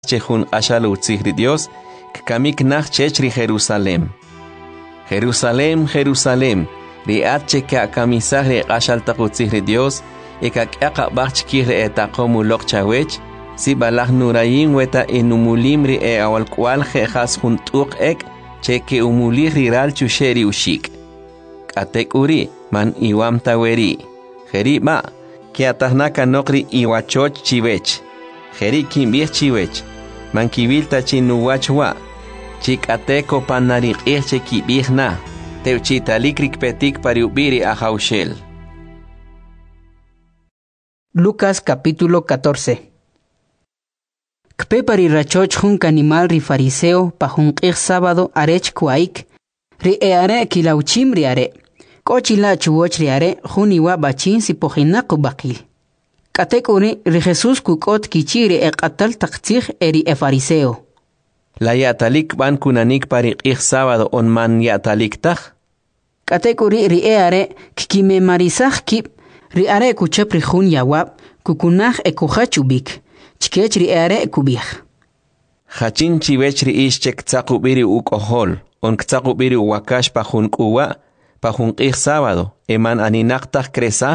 chejun ashalu tzihri Dios, kamik nach chechri Jerusalem. Jerusalem, Jerusalem, riat cheke akamisahri ashal taku tzihri Dios, ekak bach kihre etakomu lok chawech, si balah nurayin weta enumulimri awal kwal jejas juntuk ek, cheke umulihri ral chusheri ushik. Katek uri, man iwam taweri. Jeri ma, que atahnaka nokri iwachoch chivech. Jeri kimbir chivech. Man kibilta chinuwachwa. Chik ateko panarik irche kibirna. Teuchitalikrik petik pariubiri ajaushel. Lucas capítulo 14. Kpe parirachoch junk animal ri fariseo pa junkir sábado arech kuaik. Ri eare kilauchim ri are. Kochila chuwoch ri are juniwa bachin si pojinaku bakil. Katekuri ri Jesus kukot kichiri atal taktsig eri fariseo. La yatalik ban kunanik parik sábado on man yatalik tak. Katekuri ri eare kikime marisach kip ri are kuchap ri jun yawab kukunach ekujachubik. Chkech ri eare kubich. Hachin chivech ri ishchek tsakubiri ukohol. On ktsakubiri wakash pa jun kuwa. Pajun sábado, eman aninaktak kresaj.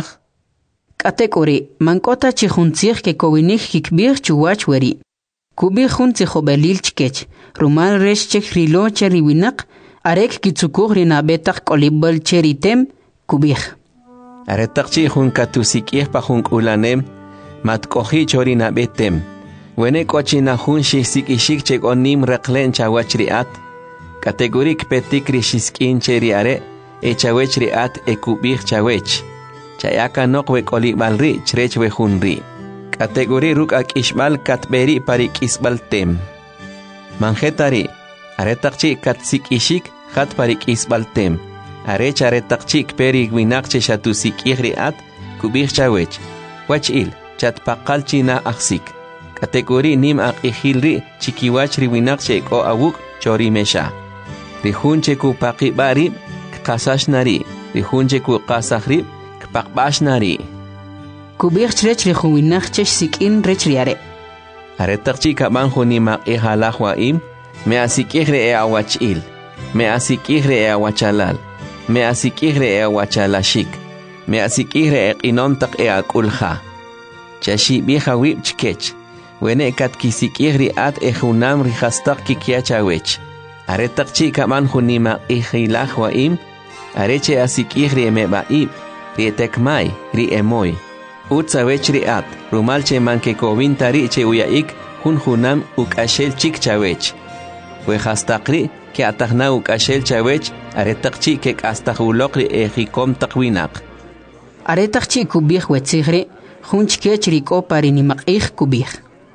Katekuri, mankota chihuntzig ke kowinik hikbir chuwach weri. Kubir jun tzihobelil chkech, rumal resh chek rilo cheriwinak, arek kitsukur rinabetak kolibel cheritem, kubir. Aretak chihun katusikir pajun ulanem, matkohi chorinabetem. Wene kochina jun shisik ishik chek onim reklen chawachriat. Kategorik petik rishiskin cheriare. Echawech riat ekubir chawech. Chayaka nokwe kolibalri chrech wejunri. Kategori ruk ak ishbal katberi parik isbaltem. Manjetari. Aretakchi katsik ishik hat parik isbaltem. Arech aretakchik peri winakche shatusik ihriat kubir chawech. Wachil chat pakalchi na aksik. Kategori nim ak ihilri chikiwachri winakche ko awuk chori mesha. Rihunche ku pakibari kasashnari, rihunje ku kasahri, kpakbashnari. Kubir chrech rihuinach chech sikin rechriare. Aretakchi kaban hunima ehalahwaim, me asikihre awachil, me asikihre awachalal, me asikihre awachalashik, me asikihre inomtak akulha. Chashi biha wib chkech, wene katkisikihri at ehunam rihastak kikiachawech. Aretakchi kaban hunima ehilahwaim, Areche asikihri emebaib, rietekmai, riemoy. Utsawech riat, rumalche manke kovintari che uyaik, hunam ukashel chik chawech. Wehastakri, ke atahna ukashel chawech, aretakchi kek astahulokri ejikom takwinak. Aretakchi kubih wetzigri, hunchkech riko parinimakih kubih.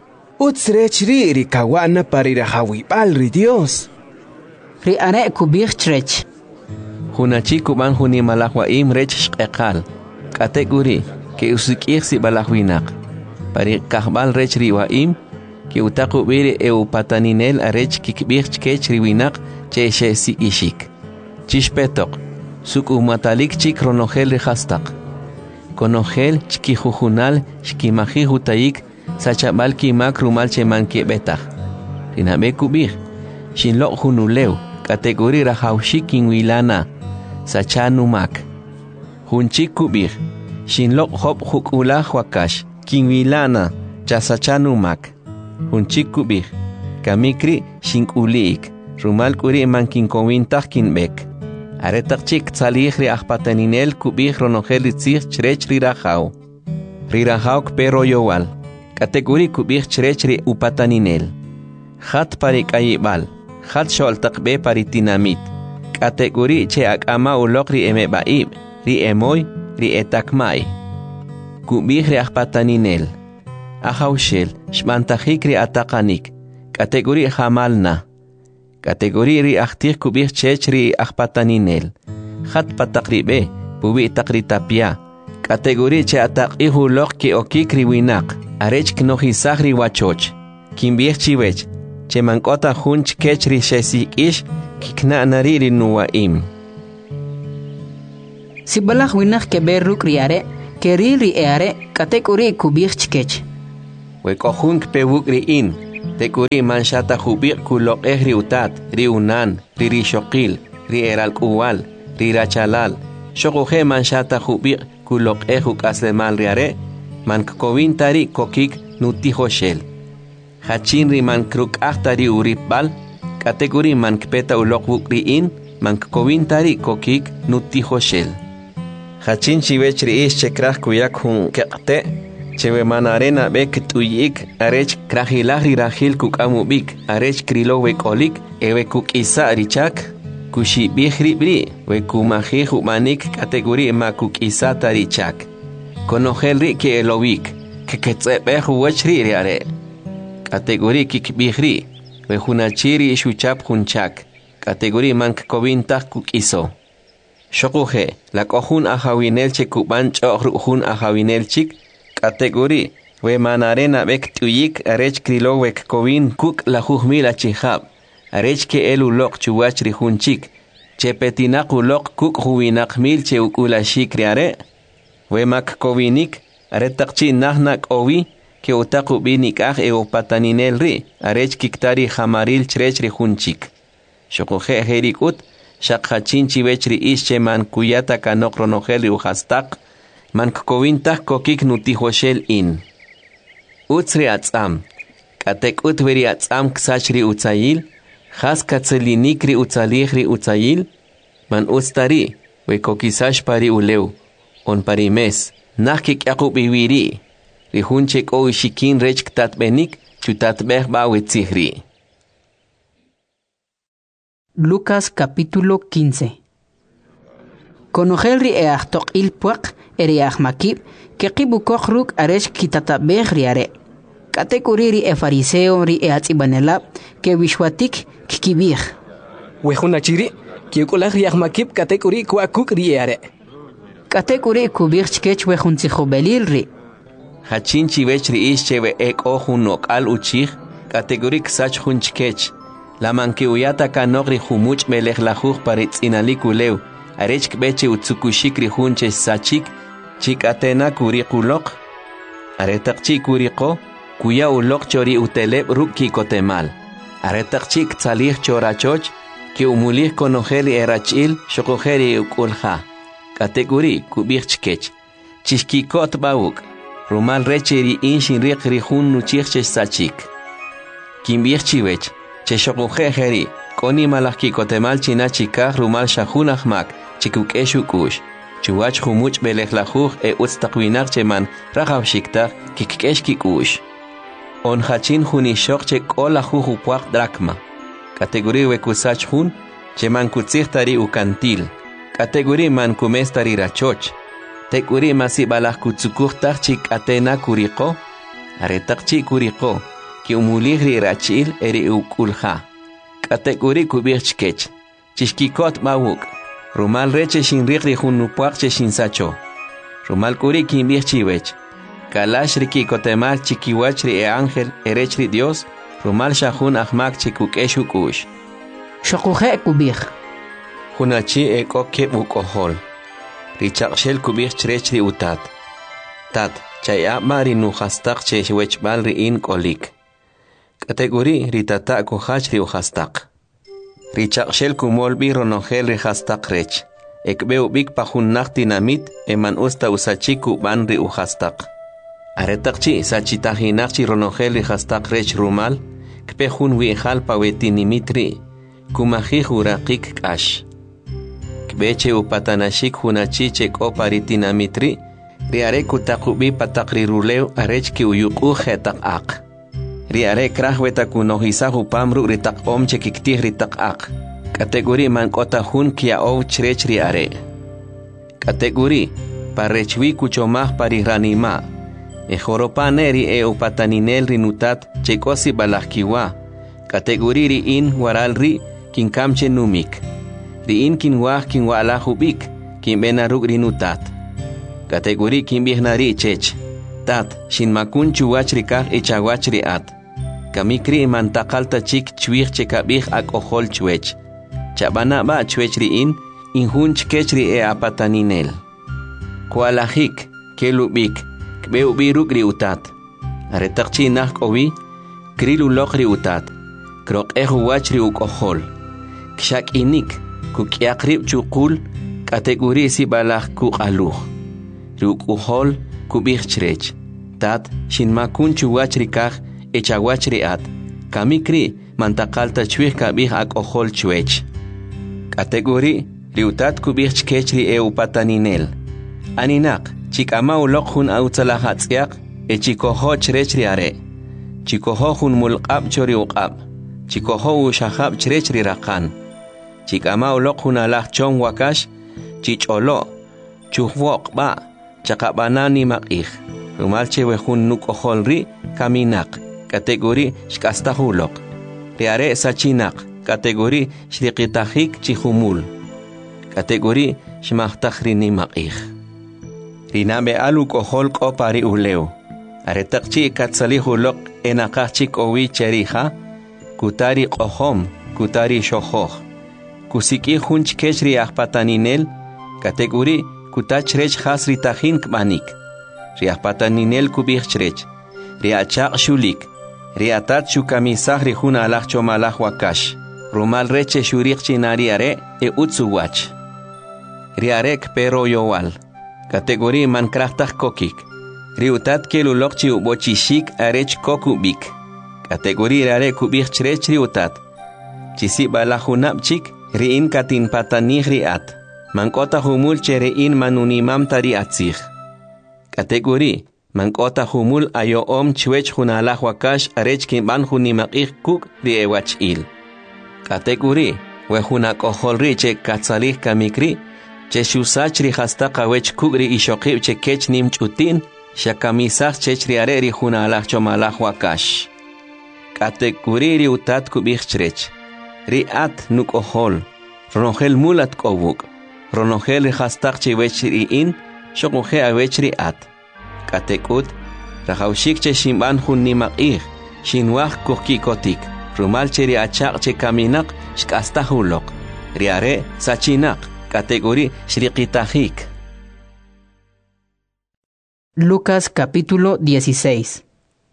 Utsrechri rikawana parirahawibal ri Dios. Ri are kubih chrech. Hunachiku ban huni malahwaim rech shqeqal. Kategori ke usikir si balahwinak. Pari kahbal rech riwaim ke utaku biri pataninel arech kikbir chkech riwinak che si ishik. Chishpetok suku matalik chik ronogel rihastak. Konogel chkijujunal shkimaji hutaik sachabal kimak rumal cheman betach. Rinabe kubir shinlok hunuleu kategori rahawshikin wilana. Sachanumak. Hunchik kubir. Shinlok hop hukula wakash. Kinwilana. Chasachanumak. Hunchik kubir. Kamikri shinkuliik. Rumal kuri man kinkowintak kinbek. Aretak chik tzalihri ahpataninel kubir ronogel itzir chrech rirahau. Rirahau kpero yowal. Kategori kubir chrechri upataninel. Hat parik ayibal. Hat sholtakbe paritinamit. Kategori che akama ulok ri emebaib, ri emoy, ri etakmai. Kubih ri akpataninel. Ahaushel, shmantajik ri atakanik. Kategori hamalna. Kategori ri aktir kubih chech ri akpataninel. Hat patakribe, pubi takri tapia. Kategori che atakihu lok ki okik ri winak. Arech knohisah ri wachoch. Kimbih chiwech. Che mankota hunch kech ri shesik ish. Kikna nariri nuwaim. Si balah winak keberuk riare, keriri eare, kategori kubih chkech. Wekohunk pewuk riin, Tekuri manshata jubik kulok ri utat, ri unan, ri rishokil, ri eral kuwal, ri rachalal. Shokoje manshata jubik kulok juk aslemal riare, man kovin tari kokik nutijo shel. Hachin ri man kruk ahtari uripbal, kategori man kpeta ulok wukriin, man kovin tari kokik nutijo shel. Hachin chivech ri ish chekrach kuyak hun kekte, chewe manarena bek tuyik, arech krahilahri rahil kukamubik, arech krilo wekolik, ewe kuk isa richak, kushi bihri bri, we kumahi humanik kategori ma kuk isa tarichak. Konojelri ke elowik, que ketzebe huachri riare. Kategori kik bihri, we hunachiri shuchap hunchak, kategori mank kovintak kuk iso. Shokuhe, la kohun ahawinel che kuban chohun ahawinel chik, kategori, we manarena bek tuyik arech krilo wek kovin kuk la juhmila chihab, arech ke elu lok chuwach rihunchik, che petinak ulok kuk huwinak mil che ukula shikriare, we mak kovinik, aretakchi nahnak ovi, ke utaku binik pataninel ri, arech kiktari hamaril chrech rihunchik. Shokuhe herikut, Shakachin chivechri ische man kuyata kanok ronogel uhastak, man kovintak kokik nutijoshel in. Utsri atzam, katek utveri atzam ksachri utzayil, has katzelinikri utzalihri utzayil, man ustari, we kokisash pari uleu, on parimes, nakik yakub iwiri, rihunchek o ishikin rech ktatbenik, chutatbeh bawetzihri. Lucas capítulo 15. Conojelri eachtok ilpuak eriachmakib, que kibukohruk aresh kitatabeh riare. Katekuriri e fariseo ri eatsibanelab, que wishwatik kikibih. Wehunachiri, que ukulach riachmakib katekuri kuakuk riare. Katekuri kubih chkech wehuntzihobelil ri. Hachin chivechri ischewe ek ohunok al uchich, kategorik sach hunchkech. La manque uyata kanogri humuch melech lajuj paritz inalikuleu, arech kbeche utsukushikri hunche sachik, chikatena kurikulok, aretakchi kuriko, kuya ulok chori uteleb ruki kotemal, aretakchi tzalih chorachoch, ki umulih konojeli erachil, shokojeri ukulha, kategori kubirchkech, chishkikot bauk, rumal recheri inshin rikri hun nuchich sachik, kimbirchiwech, Cheshokujeheri, koni malaki kotemal chinachika rumal shahunahmak, chikukeshukush, chuach humuch belejlajuj utztakwinak cheman rajabshikta kikeshkikush. On hachin hunishok chek olajuju puak drakma. Kategori wekusach hun, cheman kutsihtari ukantil. Kategori man kumestari rachoch. Tekuri masibalah kutsukuhtach chik atena kuriko, aretakchi kuriko. Ki umulihri rachil eri ukulha. Kategori kubirchkech. Chishkikot bawuk. Rumal reche shinrikri hunupuak che shinsacho. Rumal kuri kimbirchiwech. Kalash riki kotemal chikiwachri e ángel erechri Dios. Rumal shahun ahmak chikukeshukush. Shokuhe kubir. Hunachi e koke ukohol. Richakshel kubir chrechri utat. Tat, chaya mari nuhastak che wechbalri in kolik. Kategori ritata kohach ri uhastak. Richakshel kumolbi ronogel ri hastak rech. Ekbeu bik pahunnak dinamit eman usta usachiku ban ri uhastak. Aretakchi sachitahinakchi ronogel ri hastak rech rumal, kpehun wihal pawetinimitri, kumahih urakik kash. Kbeche upatanashik hunachichek oparitinamitri, riare kutakubi patakri ruleu arech ki uyuku hetak ak. Riare krahweta kunohisahu pamru ritak om chekiktih ritak ak. Kategori man kota hun kia ou chrech riare. Kategori parechwi kuchomah pariranima. Ejoropaneri e upataninel rinutat chekosi balahkiwa. Kategori ri in waral ri kinkamche numik. Ri in kinwah kinwalahubik kinbenaruk rinutat. Kategori kimbihnari chech. Tat shinmakun chuwach rikah echawach riat. Kamikri mantakalta chik chwich chekabih ak ohol chwech. Chabana ba chwech riin inhun chkechri e apataninel. Kualahik kelubik kbeubiruk riutat. Aretakchi nak owi krilu lokri utat krok wachri ukohol kshak inik kukiakrib chukul kategori si balak ku aluh rukuhol kubih chrech tat shinmakun chuwachri kah echawachri at kamikri mantakalta chwih kabih akohol chwech kategori riutat kubih chkechri eupataninel aninak chikama ulok hun autzalahatzyak echikoho chrechri are chikoho hun mulqab chori uqab chikoho ushahab chrechri raqan chikama ulok hun alah chong wakash chicholo chuhwoq ba chaqabanani maqih rumalche wehun nukoholri kaminak kategori shkastahulok riare sachinak kategori shriqitahik chihumul kategori shmahtahrini maqih rinabe alu kohol kopari uleo aretaqchi katsalihulok enaqachik owi cheriha kutari qohom kutari shohoh kusiki hunch kechri ahpataninel kategori kutachrech hasri tahin kmanik riahpataninel kubichrech riachaq shulik riatat shukamisah rihun alach chomalach wakash rumal reche shuriq chinariare utsuwach riarek pero yowal kategori mankrahtak kokik riutat kelulok chi ubochishik arech kokubik kategori riare kubichrech riutat chisi balahunapchik riin katin patanih riat mankota humul cherein manunimam tari atzih kategori mankota humul ayo om chwech hunalah wakash arech kimban hunimaqih kuk riewach il kategori wehuna kohol riche katsalih kamikri che shusach ri hastaqa wech kugri ishoqib che kech nim chutin shakamisach chech riare ri hunalah chomalah wakash kategori ri utat kubichrech riat nukohol ronogel mulat kobuk ronogel ri hastaq che wech riin shoquhe awech riat katekut rahaushik che shimban hunimaqih shinwah kokikotik rumal che ri achaq che kaminak shkastahulok riare sachinak kategori shriqitahik. Lucas capítulo 16.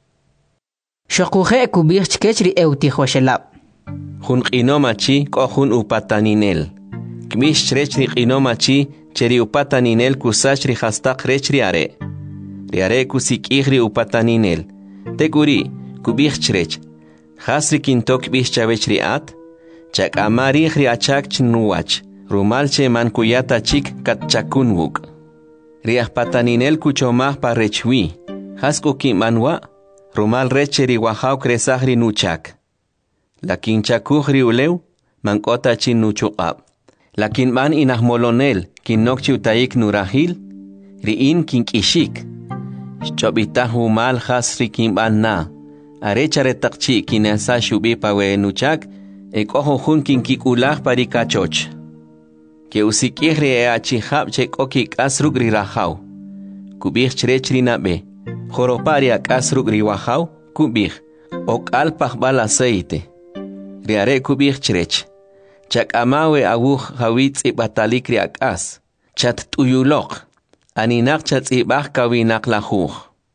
Shokuhe kubir chkechri eutihoshelab. Hun qinomachi kohun upataninel. Kmish chrechri qinomachi cheri upataninel kusachri hastaq rechri are. Riare kusikihri upataninel. Teguri kubir chrech. Hasri kintok bish chavechri at. Chak amarihri achak chnuwach. Rumalche mankuyata chik katchakunwuk. Riah pataninel kuchomah parechwi. Hasko kimanwa. Rumal recheri wahau kresahri nuchak. Lakin chakuhri uleu mankota chin nuchuqab. Lakin man inahmolonel kinokchi utaik nurahil. Riin kinkishik. Chobitahu mal hasri kimban na. Arechare takchi kinasa shubi pawe nuchak. Ekoho hun kinkikulah parikachoch. Que usikihri achihab chek okik asrugri rahau. Kubih chrechri nabe. Joroparia asrugri wahau. Kubih. Ok alpah bal aceite. Riare kubih chrech. Chak amawe awuh hawitz ibatalikri akas. Chat tuyulok. Aninak chat ibah kawinak lahuh.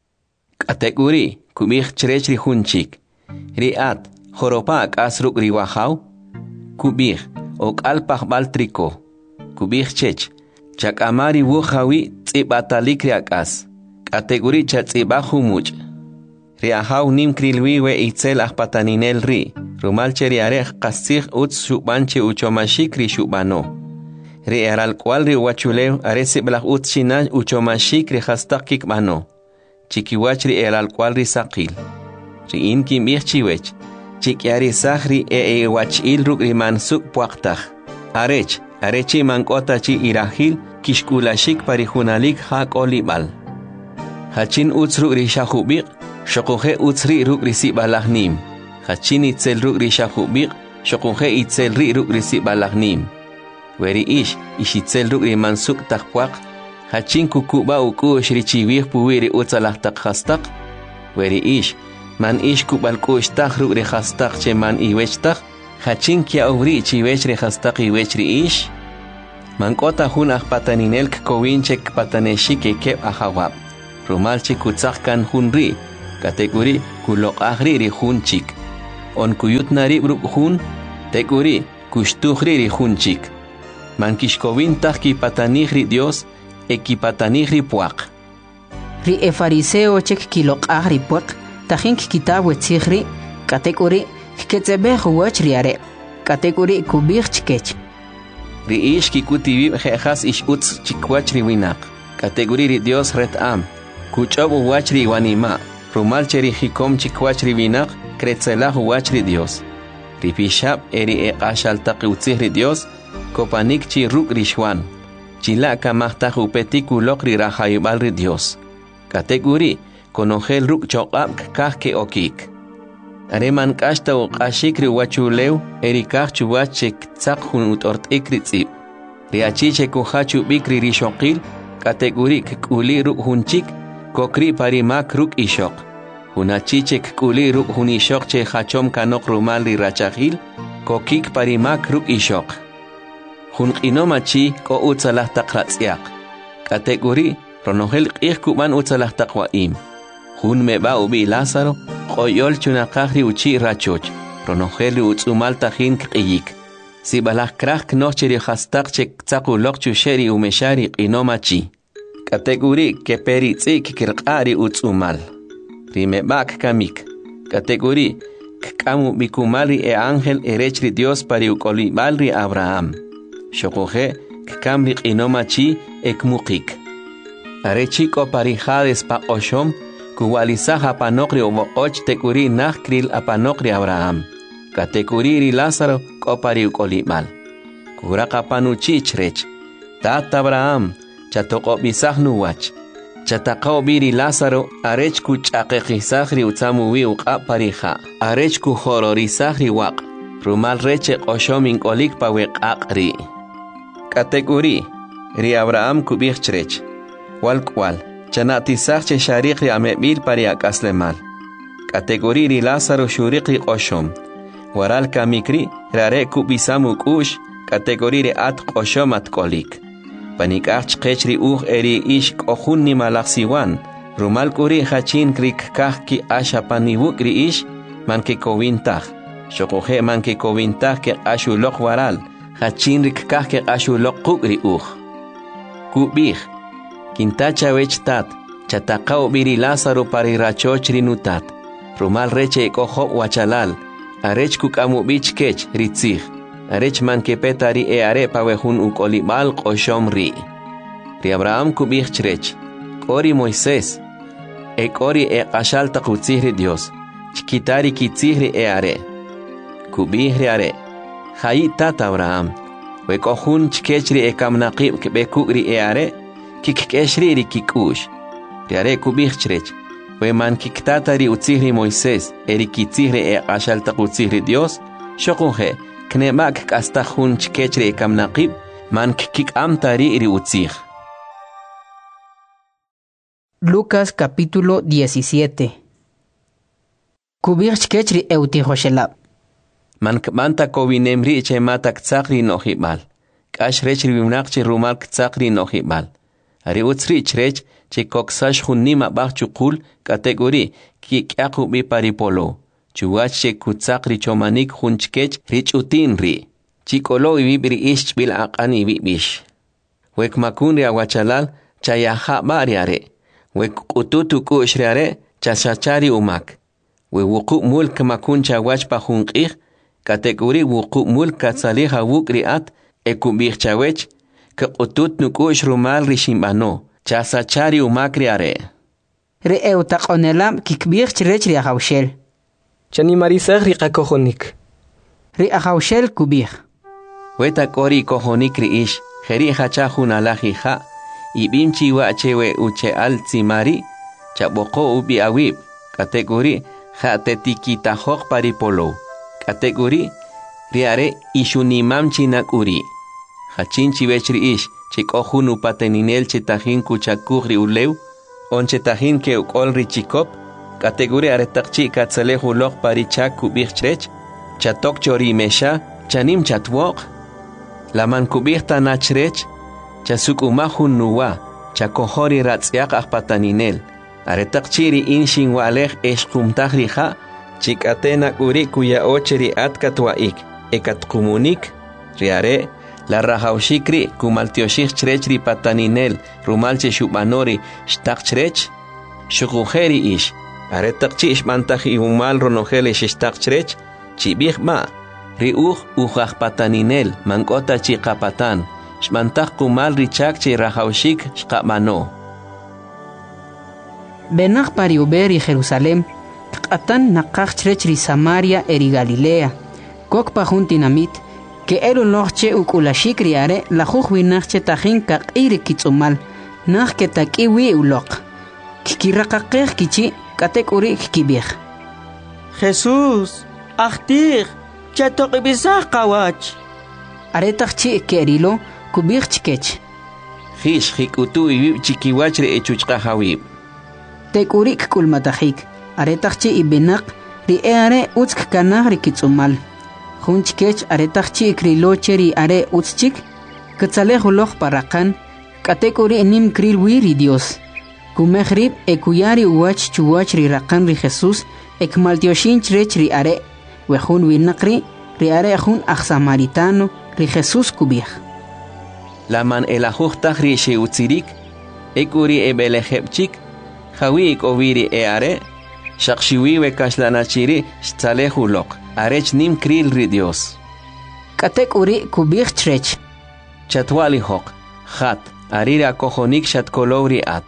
Kategori kubih chrechri hunchik. Riat. Joropa asrugri wahau. Kubih. Ok alpah bal triko. Kubih chech. Chak amari wuhawi tzibatalikri akas. Kategori chat tzibah humuch. Riahau nim krilwiwe itzel ahpataninel ri. Rumalche riarech kasih utz shubanche uchomashikri shubano. Riaral cual ri wachuleu aresiblah utz shina uchomashikri hastakik mano. Chikiwachri eral cual ri sakil. Ri inkim chiwech. Chikiari sahri wachil rugri mansuk puaktah. Arech. Arechi mankota chi irahil kishkulashik parihunalik hak olibal. Hachin utz rugri shahubik. Shokuhe utzri rugri sibalahnim. Hachin itzel rugri shahubik. Shokuhe itzel ri rugri sibalahnim. Weri ishitzel rugri mansuk takpuak. Hachin kukuba uku shrichivih puwiri utzalah takhastak. Weri man kubal kushtak rugri hastak che man iwechtak. Hachin kia uvri chiwechri hastaqi wechri mankota hun ahpataninel kkowinchek pataneshike kep ahawab. Rumalchi kutzakkan hunri kategori kulok ahri ri hunchik on kuyut nari bruk hun teguri kushtuhri ri hunchik mankishkovin tahki patanihri Dios ekipatanihri puak ri e fariseo chek kilok ahri puak tajink kitabu tzihri kategori ketzebe huach riare kategori kubich chkech ri ish kikutibib jejas ish utz chikwach ri winak kategori ri Dios ret am kuchob wach ri wanima rumal cheri hikom chikwach ri winak kretzelah wach ri Dios ri pishab eri e qashal taqiutzih ri Dios kopanik chi ruk ri shwan chila kamahtaj upetikulok ri rahayubal ri Dios kategori konogel ruk choqab kah ke okik areman kashta u qashik ri wachulew eri kah chuwach chek tzaq hun utort ikri tzib ri achiche kuhachu bikri ri shoqil kategori kuli ruk hunchik kokri parimak ruk ishok hunachiche kuli ruk hun ishok che hachom kanok rumal ri rachahil kokik parimak ruk ishok hun qinomachi ko utzalah taqratzyak kategori ronogel qih kuban utzalah taqwaim hun meba ubi Lázaro qoyol chunaqahri uchi rachoch ronogel utzumal tajin qiyik si balah krah knocheri khastaq chek tsaquloq chusheri umeshari qinomachi kategori ke peri tsik kirqari utzumal rimebak kamik kategori kamu bikumali e ángel erechri Dios pari ukolibalri Abraham shokoje kamri qinomachi ekmuqik arechiko pari hades pa oshom kuwalisaha panokri omoch tekuri nakril apanokri Abraham kategori ri Lázaro kopari ukolibal kuraka panuchi chrech tata Abraham chatoko bisahnu wach chataqao biri Lázaro arech ku chaqeqisahri utsamuwi uqa parija arech ku hororisahri waq rumal reche oshomin kolik pa weqaqri kategori ri Abraham kubih chrech walkwal chanatisach shariqri amebil pari akaslemal kategori ri Lázaro shuriqi oshom waral kamikri rare kubisamu kush kategori ri at oshom at kolik panikach qechri eri ish kohunni malaksiwan rumal kuri hachin krik kahki asha paniwukri ish manke kowintah shokoje manke kowintah ke ashulok waral hachin rik kahke ashulok kukri kubih kintacha wechtat chataqao biri Lázaro pari rachochri nutat rumal reche kojo wachalal arech kukamu bich kech ritzih arech manke petari e are pawehun ukolibal qoshom ri Abraham kubih chrech kori Moisés e kori e qashal taqutzihri Dios chkitari kitzihri e are kubih ri are hayi tata Abraham we kohun chkechri e kamnaqib kebekugri e are kikeshri ri kikush ri are kubih chrech we man kiktatari utzihri Moisés eri kitzihri e qashal taqutzihri Dios shoqoje knemak kastajun chkechri e kamnaqib man kikam-tari ri utzih. Lucas capítulo 17. Kubir chkechri eutihoshelab. Man kmanta kovinemri che matak tsakri nohibal. Kash rechri vimnaqchi rumal tsakri nohibal. Ari utzri chrech che koksash hunnima bachukul kategori ki kyaku bi paripolo. Chuwach che kutsakri chomanik hunchkech rich utin ri. Chikolo ibibri ish bil aqani bibish. Wek makunri awachalal chayaha bariare. Wek kututu kushriare chashachari umak. We wuku mulk makuncha wach pa hunqih kategori wuku mulk katsaliha wukri at ekubih chawech ke kutut nukush rumal rishimbano chasachari umakri are. Re eutaqonelam kikbih chrech ri ahawshel. Chani marisag ri qakohonik. Ri ahawshel kubih. Weta kori kohonik ri ish jeri hachahun alahija ibimchi wa chewe uche al tsimari chaboko ubi awib kategori jatetikita hok paripolo kategori riare ishunimam chinakuri hachinchi vechri ish chikohun upateninel chetahin kuchakuri ulew on chetahin ke ukol richikop kategori aretakchi katsalehu lok parichak kubich chrech chatok chori mesha chanim chatwok laman kubihta nachrech chasuk umahun nuwa chakohori ratzyak ahpataninel Aretak chiri inshin walej eshkumtaj rija, chikatena uri kuya ocheri atkatwaik, ekatkumunik, riare, la rajaushikri, kumaltioshik chrechri pataninel, rumalche shubanori, shtak chrech, shukujeri ish, aretak chish mantaj iumal ronojele shtak chrech, chibigma, riuj ujaj pataninel, mankota chikapatan, shmantaj kumal richak chi rajaushik shkabano. Benach pariuber y Jerusalén, Qatan nakach trechri Samaria eri Galilea, Kok pajuntinamit, que eru loche ukulashik riare, la jujwinachche tajin kak iri kitsumal, nach que takiwi ulok. Kikirakakej kichi, katek uri kibij. Jesús, achtir, chatokibisaj kawach. Aretachchi kerilo, kubij chikech. Hish hikutu ibib chikiwachre echuchkajawib. Tekurik kulmatajik, aretachchi ibenak, ri eare utsk kanaj rikitsumal. Junchkech aretachchi ikriloche ri are utschik, katzalejuloj parakan, katekuri nim kril wiri Dios. Kumehrib ekuyari uwach chuwach ri rakan ri Jesús, ekmaltioshin chrech ri are, wejun winakri, ri are jun samaritano, ri Jesús kubij. Laman elajuhtaj ri sheutzirik, ekuri ebelejepchik, Jawi oviri eare, shakshiwi kaslanachiri, shtalehulok, arech nim kril ri Dios. Katek uri kubij chrech. Chatwali hok, hat, arira kohonik shatkolowri at.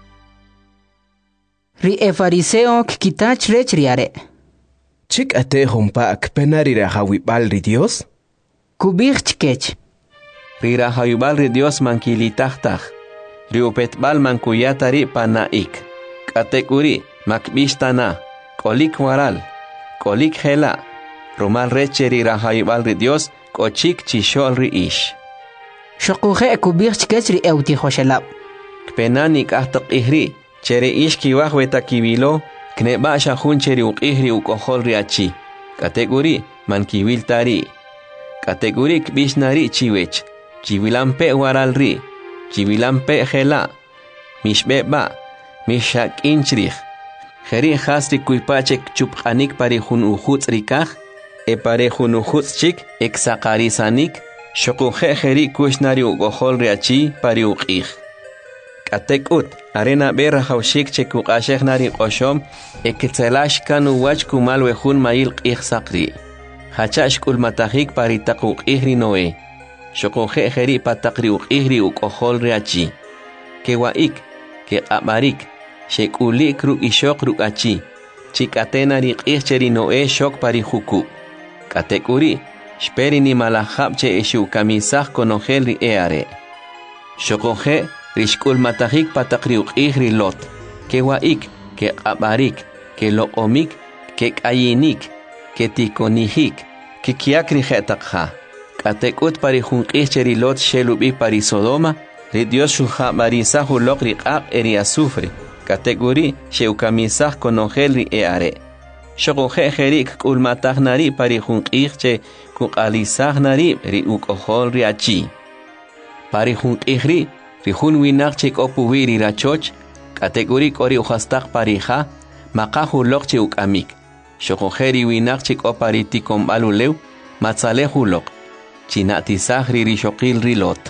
Ri fariseo kita chrech riare. Chik ate humpa akpenarira hawibal ri Dios? Kubij chkech. Rira hawibal ri Dios mankilitahtaj. Riupetbal mankuyatari panaik. Katekuri, makbishtana, kolik waral, kolik hela, rumal recheri rahayibal ri Dios, kochik chishol ri ish. Shokuje kubij chkech ri euti hoshelab. Kpenanik ahtok ihri, chere ish kiwahweta kibilo, kneba shahun cheri ukihri ukohol ri achi. Katekuri, mankiwil tari. Katekuri kbishnari chiwech, chiwilampe waral ri, chiwilampe hela, mishbeba, Mishak inchrich. Jeri hasri kuipachek chuphanik parejun ujuts rikaj, parejun ujuts chik, exakarisanik, shokuje jeri kushnari ugohol riachi pariuqij. Katekut, arena berra haushik chekukashek nari oshom, eketselash kanu wach kumal wejun mail qij sakri. Hachash kulmatajik paritakuqijri noe. Shokuje jeri patakri uqijri ugohol riachi. Kewaik, ke abarik. Shekuli kruk ishok ruk achi. Chikatena riqihcheri noe shok parihuku. Katekuri, shperi ni malahapche eshu kamisah konojel ri eare. Shokoje, rishkul matajik patakriuk ihri lot. Ke waik, ke abarik, ke loomik, ke kayinik, ke tikonihik, ke kiakri jetakha. Katekut parihunqihcheri lot shelubi parisodoma, ri Dios shuha marisahu lok riqaq eri azufre. Kategori sheukamisah konojel ri eare. Shokoje jerik kulmatah nari parihunqihche kukalisah nari ri ukohol ri achi. Parihunqihri rihun winak chik opuwiri rachoch. Kategori kori uhastak parija makahu lokche ukamik. Shokojeri winak chik opariti kombalulew matzalehu lok. Chinatisah ri rishokil ri lot.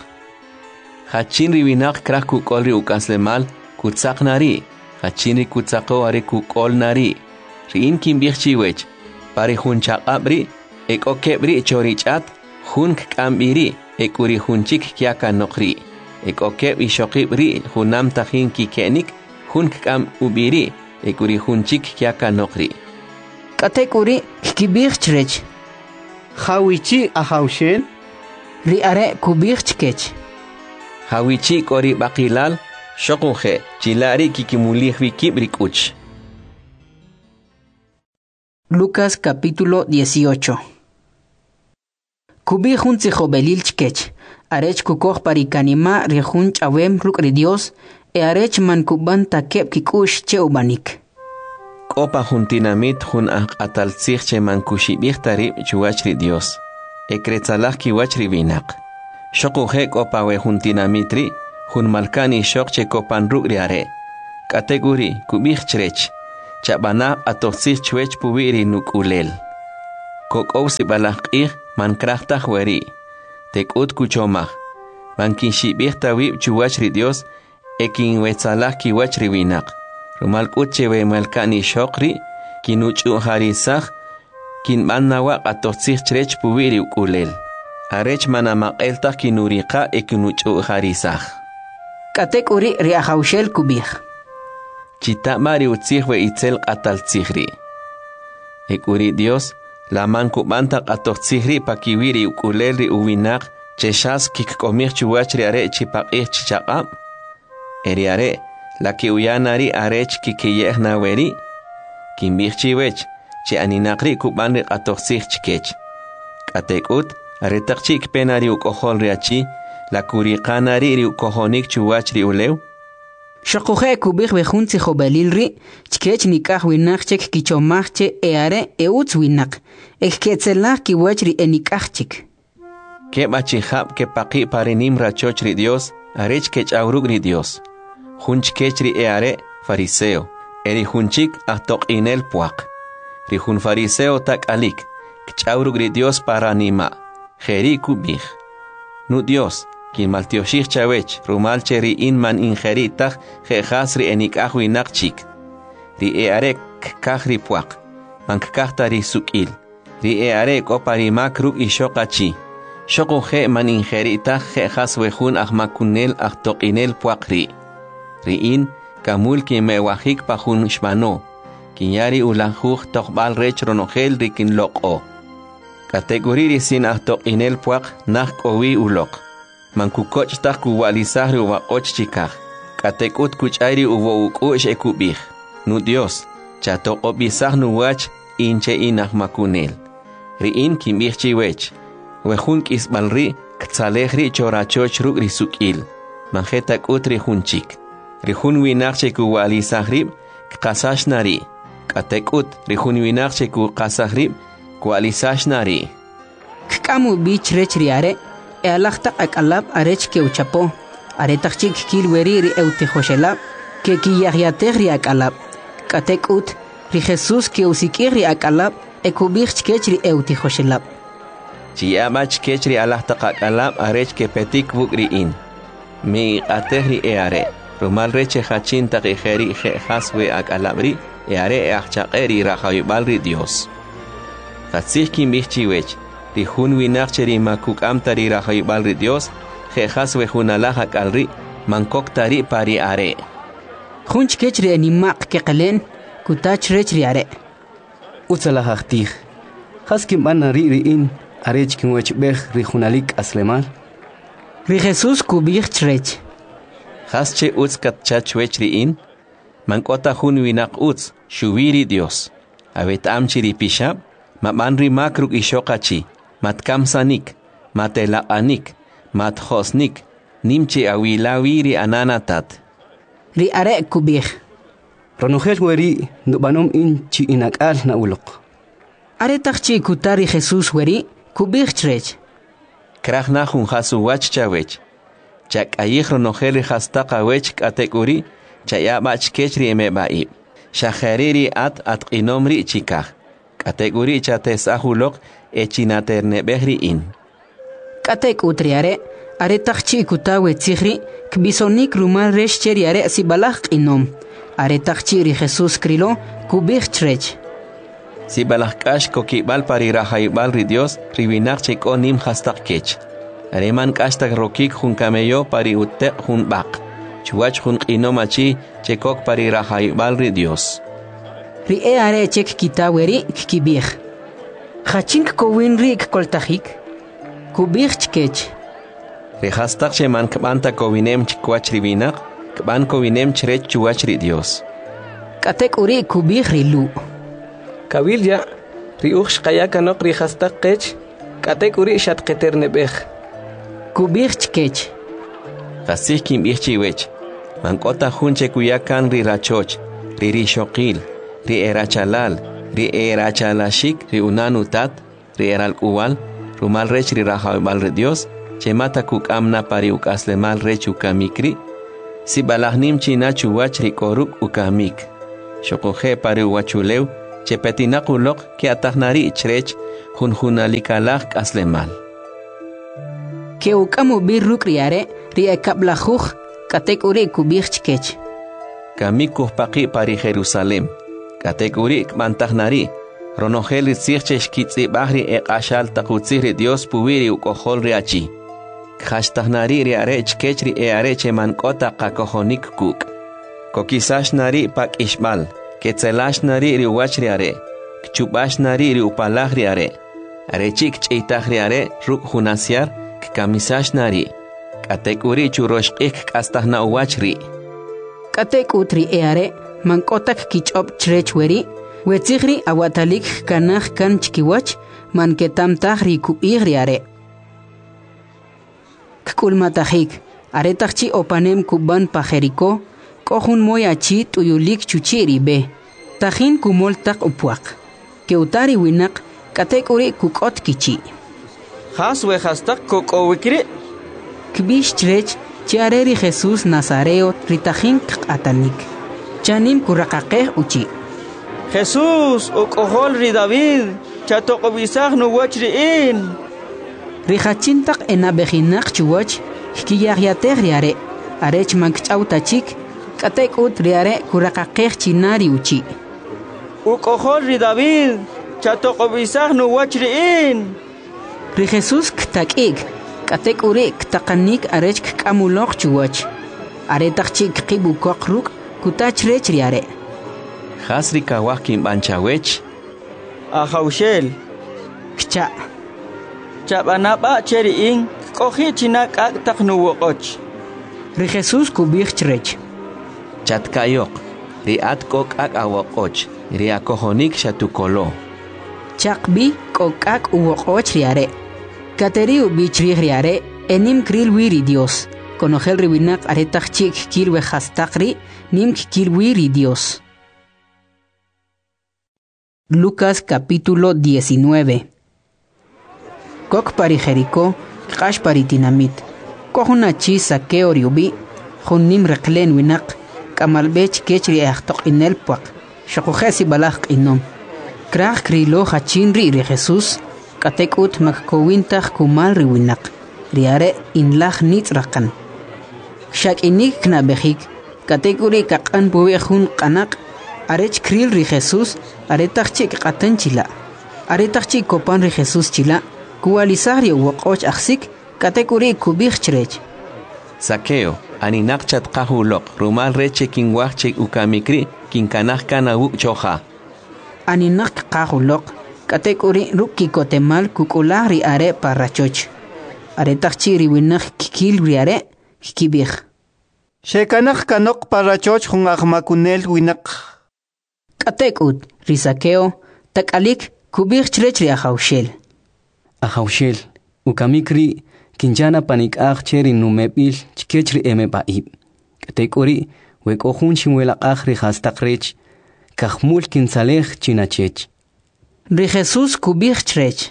Hachin ri winak krak kukol ri ukaslemal kutsak nari, hachinri kutsako are kukol nari. Rin kimbich chiwech, pare hun chakabri, ek okebri chorichat, hun kambiri, ek uri hunchik kiaka nokri. Ek okeb ishokibri, hunam tahin kikenik, hun kam ubiri, ek uri hunchik kiaka nokri. Katek uri kibich chrech. Hawichi ahaushen? Ri are kubich chkech. Hawichi kori bakilal, Shokuje, chilari kikimulih vikibrik uch. Lucas capítulo 18. Kubi junzi jobelil chkech, arech kukoj parikanima rejun chawem ruk ri Dios, arech man kuban takep kikush che ubanik. Kopa juntinamit jun ataltzich che man kushibich tarib chuach ri Dios. Ekretzalah kiwach ri binak. Shokuje kopa we juntinamitri, Hun malkani shok che kopan ruk riare. kategori kubih chrech chabana atoxir chwech pubiri nukulel kokow si balaqih man krahta weri tekut kuchomah man kinshibih tawib chuwach ri Dios ekin wetsalah kiwach riwinak rumal kutchewe malkani shokri kinuchu harisah kin mannawa atoxir chrech pubiri ukulel arech manamaqelta kinuriqa ekinuchu harisah Katek uri riahaushel kubih. Chita mari utzihwe itzel atal tzihri. Ekuri Dios, la man kubanta atok tzihri pakiwiri ukulelri uwinak, cheshas kikkomir chuwachri are chipaqih chichaqam. Eri are, la ki uyanari arech kikiyeh naweri. Kimbih chiwech, che aninakri kubanri atok tzih chikech. Katek ut, aretak chik penari ukohol riachi, la kuriqanari ri ukohonik chuwach ri ulew. Shokuje kubih bejunzi jobalilri, chkech nikah winachchek kichomachche eare eutz winak, eketzelach kiwach ri enikachchik. Ke bachihab ke paqi parinim rachoch ri Dios, arech kech aurug ri Dios. Junch kech ri eare fariseo, eri junchik ahtok inel puak. Ri jun fariseo tak alik, kech aurug ri Dios paranima, jeri kubih. Nu Dios, quien maltioshich chawech, rumal cheri in man ingeritach, jejas ri enikah winakchik. Ri earek kahri puak, man kahta ri sukil. Ri earek oparimak ruk ishokachi. Shoko je man ingeritach, jejas wejun ahmakunel ahtokinel puak ri. Ri in, kamul quien mewahik pajun shmano. Kinyari ulanjuj tokbal rech ronogel rikin loko. Kategoriri sin ahtokinel puak nah kowi ulok. Mankukoch tak kuwalisahri uwa och chikah. Katekut kuchairi uwo ukush ekubih. Nu Dios, chato obisah nuwach inche inah makunel. Riin kimbih chiwech. Wejun kisbalri ktzalehri chorachoch ruk risukil. Manjetak utri junchik. Rihun winachche kuwalisahrib kqasashnari. Katekut rihun winachche kuqasahrib kuwalisashnari. Kkamu bich rech riare, e alachta akalab arech ke uchapo, aretachik kilweri ri eutejoshelab, ke kiyahyateh ri akalab, katek ut, ri Jesus ke usikir ri akalab, e kubich kech ri eutejoshelab. Chiyamach kech ri alachta akalab arech ke petik buk ri in. Mi ateh ri eare, rumal reche hachin tak ejeri haswe akalabri, eare e achchaqeri rahayubal ri Dios. Katzih kimbih chiwech, ri jun winachcheri makuk amtari rahayubal ri Dios, jejas wejunalajak alri, mankoktari pari are. Junch kech ri animaq ke qalen, kutach rech ri are. Utzalahachtig. Haskim bana ri in, arech kinwech beh ri junalik aslemal. Ri Jesus kubich rech. Hasche utz katchachwech ri in, mankota jun winak utz, shuwiri Dios. Avet amchiri pishab, mabanri makruk ishokachi, matkamsanik, matelaanik, mathosnik, nimchi awilawiri ananatat. Ri are kubich. Ronogel weri, nubanom in chi inakal na ulok. Are tachchi kutari Jesus weri, kubich rech. Krachna jun hasuwach chawech. Chak ayih ronogel hastaka wech kategori, chayabach kechri emebaib. Shahariri at inomri chikah. Kategori chates ahulok echinaternebehri in. Katek utriare, are tachchi kutawe tzihri, kbisonik rumal resh cheriare sibalach inom. Are tachchi ri Jesus krilo, kubich trech. Sibalach kash kokibal pari rahayubal ri Dios, ribinak cheko nim hastak kech. Areman kashtak rokik jun kameyo pari utek jun bak. Chuach jun inomachi chekok pari rahayubal ri Dios. Ri are chek kitaweri kibich. Hachink kowin rik koltahik. Kubich chkech. Ri hastak sheman kbanta kowinem chikwach ribinak, kban kowinem chrech chuach ri Dios. Katek uri kubich rilu. Kabilya, ri uch kayakanok ri hastak kech, katek uri shatketer nebeh. Kubich chkech. Kasih kim ichiwech. Mankota junche kuyakan ri rachoch, ri rishokil, ri erachalal, ri erachalashik, ri unanutat, ri eralkuwal, rumal rech ri rahayubal ri Dios, chemata kuk amna pari ukaslemal rech ukamikri, Si balahnim china chuwach rikoruk ukamik. Shokoje pari wachulew, chepetinakulok que atahnari chrech, junjunalikalak aslemal. Que ukamu birruk riare, riekablajuj, katek uri kubich chkech. Kamikuh paki pari Jerusalem. Katek uri mantahnari. Ronogel tzirchesh kitzi bahri ashal takutziri Dios puwiri ukohol riachi. Khashtahnari riare chkechri eareche mankota kakohonik kuk. Kokisash nari pak ishmal. Ketzelash nari riwach riare. Kchubash nari riupalach riare. Arechik chitach riare ruk hunasiar kamisash nari. Katek uri churoshkik kastahna uwachri. Katek utri eare mankotak kichop chrechweri. Wetzigri awatalik kanach kan chikiwach man ketam tahri ku igriare. Kkulmatahik aretachchi opanem kuban pajeriko kohun moyachi tuyulik chuchiri be. Tahin kumoltak upuak. Keutari winak katekuri kukot kichi. Haswe hastak kokowikri. Kbish chrech chiareri Jesús Nazareo ritahin atanik. Chanim kurakakeh uchi. Jesús, okohol ri David, chatokobisag no wachriin. Rihachintak enabejinak chuwach, hikiyagyater riare, arech mankchautachik, katek ut riare kurakakeh chinari uchi. Okohol ri David, chatokobisag no wachriin. Ri Jesús ktakig, katek uri ktakanik arech kamulok chuwach. Aretachik kibukokruk, kutachrech riare. Hasri kawakim banchawech. Ahaushel. Kcha. Chabanaba cheriin, kohi chinak ak taknuwokoch. Ri Jesús kubich chrech. Chatkayok. Riat kok ak awokoch. Riakohonik shatukolo. Chakbi kok ak uwokoch riare. Kateri ubichri riare, enim kril wiri Dios. Konogel riwinak aretachik kilwe hastakri, nim kilwiri Dios. Lucas capítulo 19. Kok pari Jericó, kash pari tinamit. Kohunachi sakeo riubi, hunnim reklen winak, kamalbech kechri achtok inel puak, shakujesi balak inom. Krach krilo hachinri ri Jesús, katekut makkowintach kumal riwinak, riare inlach nitzrakan. Shakinik knabehik, katekuri kakan buwehun kanak, arech kril ri Jesús, aretachik katanchila. Aretachik kopan ri Jesús chila, kualisario wokoch aksik, katekuri kubich chrech. Sakeo, aninak chatkahulok, rumal reche kinwachche ukamikri, kinkanach kanawuk choja. Aninak kahulok, katekuri ruki kotemal kukulari are parachoch. Aretachik riwinak kikil riare, kikibich. Shekanach kanok parachoch hun ahmakunel winak. Katekut, risakeo, takalik, kubich chrechri ahaushel. Ahaushel, ukamikri, kinjana panik cheri numepil, chkechri emepaib. Katekuri, wekohun chimwela ahri hastakrech, kahmul kinsalech chinachech. Ri Jesús kubich chrech.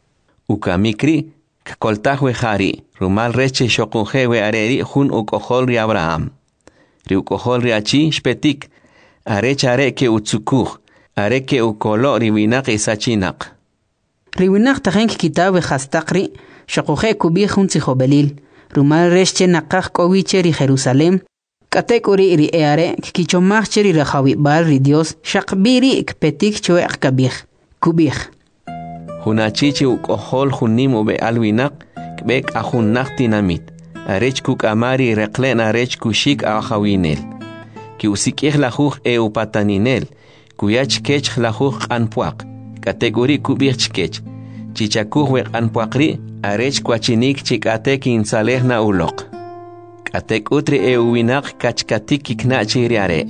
Ukamikri, kakoltahwe hari, rumal reche shokunjewe areri hun ukohol ri Abraham. Ri ukohol ri achi shpetik, are ke utsukuj, are ke ukolo riwinak isachinak. Riwinak tajenk kitabe hastakri, shakuje kubich un tzihobelil, rumal resche nakach kowiche ri Jerusalem, katekuri ri eare, kichomach ri rajawi bal ri Dios, shakbiri ikpetik chue akabich, kubich. Hunachichi ukohol hunim ube alwinak, kbek ahunnak tinamit, arech kuk amari reklen arech kushik ahawinel. Ki usikih lajuj upataninel, kuyach kech lajuj anpuak, kategori kubich kech, chichakuj wek anpuakri, arech kwachinik chikate kinsaleh na ulok. Katek utri winak kachkatik kiknachi riare.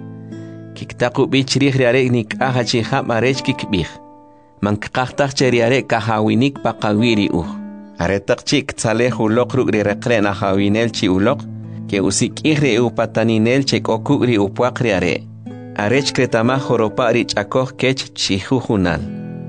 Kiktaku bichrih riare nik chiham arech kikbich. Mankaktak cheriare kahawinik pakawiri Aretak chik tsaleh ulok rugri rekren ahawinel chi ulok, que usikihri upataninel chek okugri upuakri are. Arech kretama joropari chakoh kech chihujunal.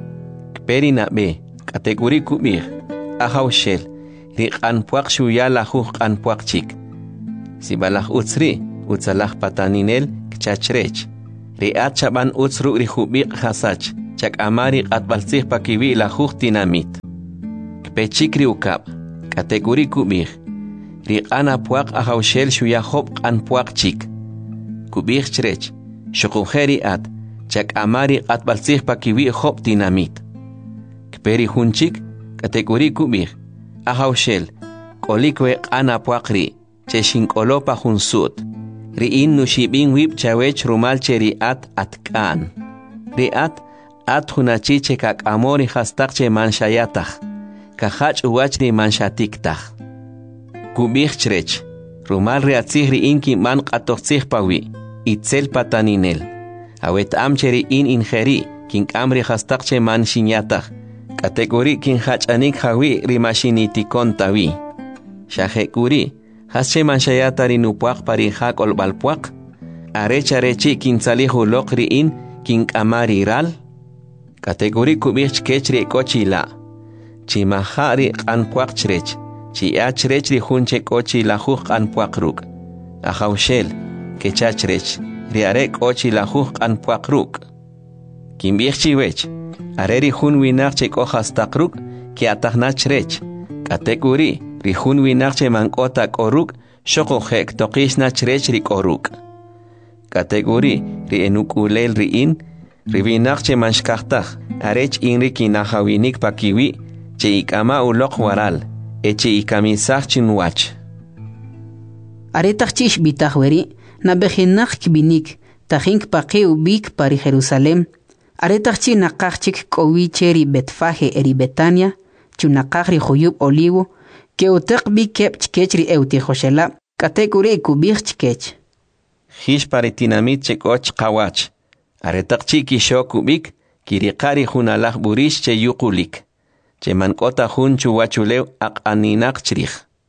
Kperi na be, kategori kubir, ahawshel, rik anpuak shuya lajuj anpuak chik. si balaj utsri utsalaj pataninel kchachrech riat chaban utsru rihubiq hasach chak amari qatbalsih pakiwi la juj dinamit kpechikri ukab kategori kubih riqana puaq ahawshel shuya hob qan puaq chik kubih chrech shuqujeri at chak amari qatbalsih pakiwi hob dinamit kperi hunchik kategori kubih ahawshel kolikwe qana puaqri cheshin kolopa hunsut riin nushibin wib chawech rumal cheriat atkan riat at hunachiche kak amori hastakche manshayatach kahach uwachri manshatiktaj kubih chrech rumal reatzih riin ki man qatoqtzih pawi itzel pataninel awet amcheri in ingeri kin amri hastakche manshinyatach kategori kin hachanik hawi rimashinitikon tawi shahekuri hasche manshayata rinupuaq parinjak olbalpuaq arechi kinsalihu lokri in kin amari ral kategori kubich kechri kochila chimahari qanpuaq chrech chiachrech ri hunche kochila huq qanpuaq ruk ahawshel kechachrech riare kochila huq qanpuaq ruk kinbichchi wech areri hun winaq che kohastaq ruk ki atajnachrech kategori ri hun winaqche mankota koruk shoko hek toqishna chrech ri koruk kategori ri enukulel ri in ri winaqche manshkahtaj arech inri kinahawinik pakiwi che ikama uloq waral eche ikamisaj chinwach aretachchish bitajweri nabejinak kbinik tajink paqi ubik pari Jerusalem aretachchi naqachik kowicheri Betfaje eri Betania chunaqajri juyub olivo que uteq bi kep chkechri euti joshela kategori kubich chkech hish paritinamit chekoch qawach aretaqchi kisho kubik kiriqari hunalaj burish che yuqulik che mankota hun chuwachulew aqaninaq chrij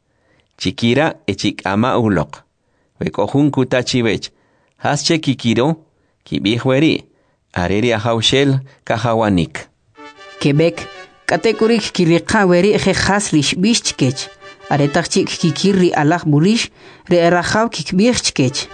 chikira echik ama uloq wekojun kutachibech hasche kikiro kibihweri areri ahawshel kahawanik Quebec kategorik kiriqaweri jejas rishbishchkech aretachik kikirri alaj burish re erajaw kikbirchkech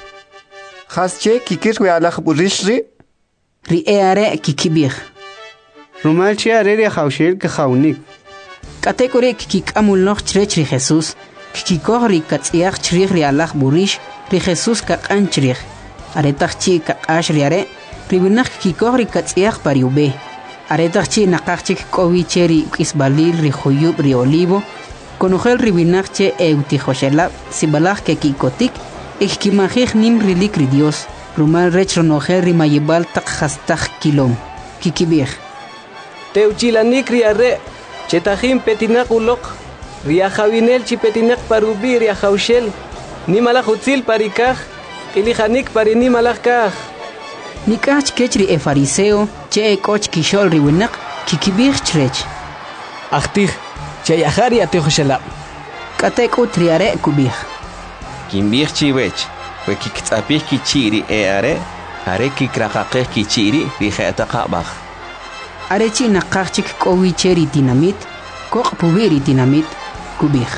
Hasche kikirwi alaj burishri ri eare kikibir rumalchi areri hawshel kahawnik kategorik kikamul noch chrechri Jesus kikikohri katsiach chrich ri alaj burish ri Jesus kaqan chrich aretachik kaqash ri are ribinak kikikohri katsiach pariube aretachchi naqachik kowicheri isbalil ri juyub ri olivo konojel ribinachche euti joshela sibalaj ke kikotik ikimajij nim rilik ri Dios rumal rechronojel ri mayibal taq hastaj kilom kikibij teuchilanik riare chetajin petinak uloq riajawinel chipetinak parubi riajawshel nimalaj utzil parikaj ilijanik parinimalaj kaj nikach kechri e fariseo che koch kishol riwinak kikibij chrech achtij chayahari atijoshela katek utriare kubij kinbij chiwech we kiktzapij kichiri are kikraqaqej kichiri rijetaqabaj arechi naqachik kowicheri dinamit koq pubiri dinamit kubij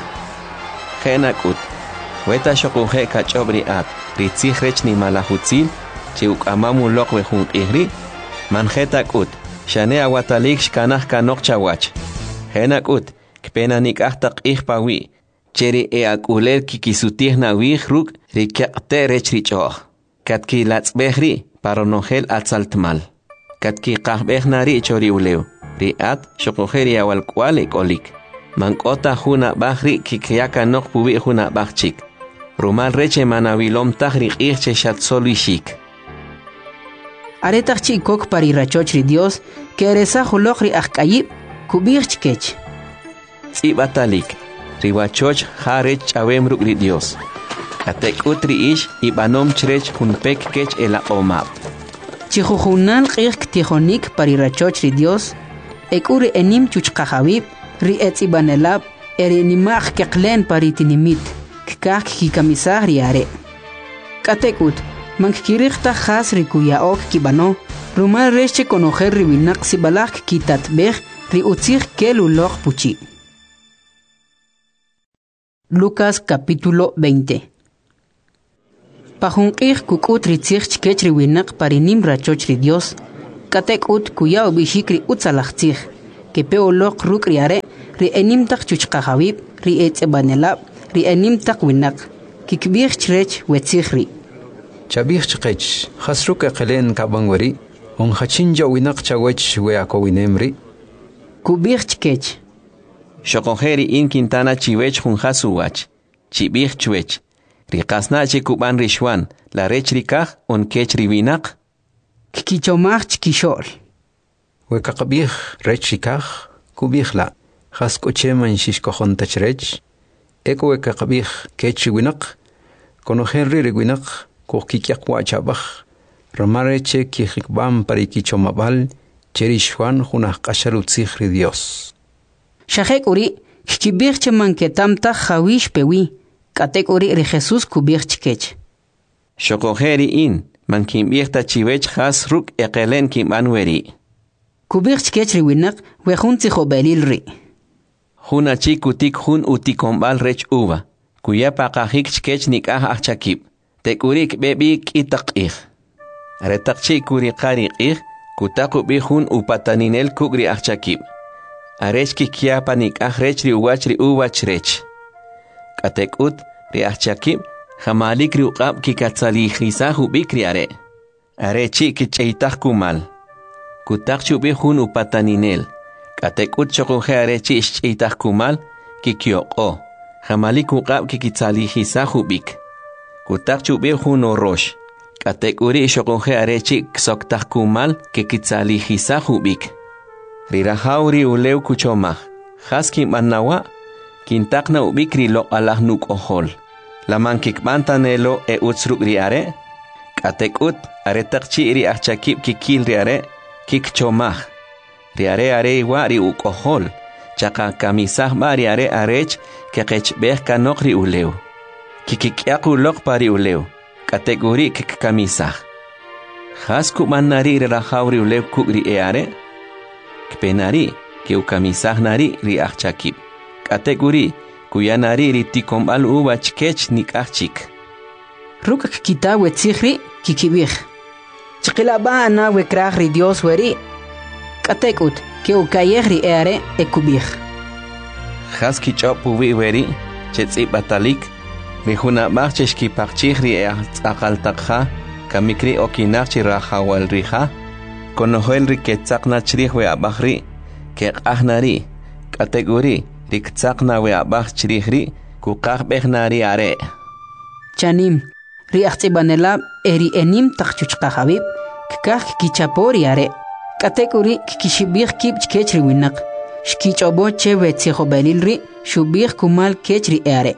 jenakut weta shoquje kachobri at ritzij rech ni malahutzil che ukamamu loq we jun qihri manjetakut shane awatalik shkanaj kanoq chawach jenakut kpenanik ahtaq ihpawi cheri akulel kikisutij nawij ruk rikaqte rech richoq katki latzbehri paronojel atzaltmal katki qahbejnari choriulew riat shoqujeri awalkwal kolik mankota juna bahri kikyaka noq pubi juna bahchik rumal reche manavilom tajri qihche shatsolishik aretachchi kok parirachochri Dios que eresa joloqri ajkayib kubirchkech tsibatalik riwachoch harech chawem rukri Dios atek utri ish ibanom chrech hunpek kech ela omab chijujunal qih ktijonik parirachochri Dios ekuri enim chuchqajawib ri etzibanelab erinimaj keqlen paritinimit kikaj kikamisaj riare katekut mankirikta has rikuyaok kibano rumal reche conojer ribinak sibalak kitatbej ri utzij kelulok puchi. Lucas capítulo 20. Pajunqih kukut ritzich chkech riwinak parinim rachoch ri Dios. Katekut kuya ubishikri utzalachtzich. Kepeolok ruk riare ri enim tak chuchqahabib ri etzebanelab ri enim tak winak. Kikbich chrech wetzihri. Chabich chqech khasruk aqlen kabangwari on khachinja winak chawech we akowinemri. Kubich chkech. Shokonjeri in Quintana chiwech jun hasuwach. Chibich chwech. Rikasna chikuban rishwan. La rech rikaj on kech riwinak. Kikichomach chkishol. We kakabich rech rikaj kubich la. Khaskocheman shishkojon tachrech. Eko we kakabich kech riwinak. Konojenri riwinak. Kukikiakwa chabach. Ramareche kijikbam parikichomabal. Cherishwan junaj kasharutzich ri Dios. Shahek uri, kibich cheman ketam ta jawish pewi. Katek uri ri Jesus kubich chkech. Shokonjeri in. Man kimbirta chiwech has ruk ekelen kimbanweri. Kubich chkech riwinak wejun tijobelil ri. Juna chikutik jun utikombal rech uva. Kuya pakajik chkech nikah achakib. Tekurik bebik itakih. Retak chikuri karikih. Kutaku bijun upataninel kugri achakib. Arech kikiapa nikah rech ri uwach rech. Katekut ri achakib. Jamalik ri uqab kikatzalijisahu bikri are. Arechi kicheitaj kumal. Kutak chubijun upataninel. Katekut chokonje arechi ischeitaj kumal kikioko. Jamalik uqab kikitzalijisahu bik. Kutak chubijun orosh. Katekuri chokonje arechi ksoktaj kumal kikitzalijisahu bik. Rirahauri uleu kuchomaj. Haskin manawa. Kintakna ubikri lo alahnuk ohol. La mankikbantanelo utsruk riare. Katekut aretakchi ri achakib kikil riare. Kikchomaj. Riare are iwa ri ukohol. Chaka kamisah ba riare arech kekechbeh kanok ri uleu. Kikikyaku lok pari uleu. Kategori kikamisah. Hasku manari rirahauri uleu kuk ri eare. Kpenari ke ukamisah nari ri achakib. Kategori kuyanari ri tikombal uwa chkech nikachik. Ruk kita wetzihri kikibich. Chikilaba ana wekrach ri Dios weri. Katekut ke ukayeh ri eare ekubich. Haski chopu weri chetzi batalik. Rijuna bachcheshki pakchih ri akaltakha. Kamikri okinachchi rahawal riha. Konohel ri ketzakna chrih we abahri. Ke ahnari. Kategori Riktzakna we abach chirihri, kukach bechnari are. Chanim, riachtibanelab eri enim takchuchkahabib, kikach kichapori are. Katekuri kikishibich kip chkechri winak. Shkichobo chewe tzihobelilri, shubich kumal kechri are.